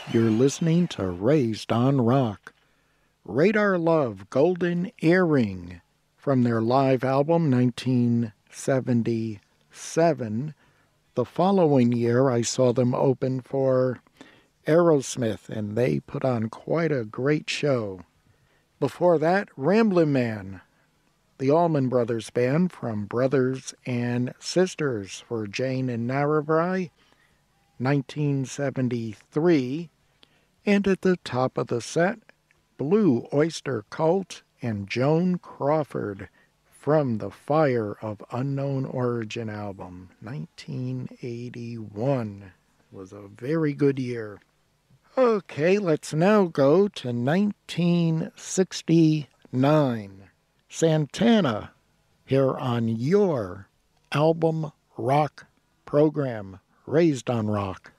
You're listening to Raised on Rock. Radar Love, Golden Earring, from their live album 1977. The following year, I saw them open for Aerosmith, and they put on quite a great show. Before that, Ramblin' Man, the Allman Brothers Band from Brothers and Sisters for Jane and Narrabri, 1973. And at the top of the set, Blue Oyster Cult and Joan Crawford from the Fire of Unknown Origin album, 1981. Was a very good year. Okay, let's now go to 1969. Santana, here on your album rock program, Raised on Rock.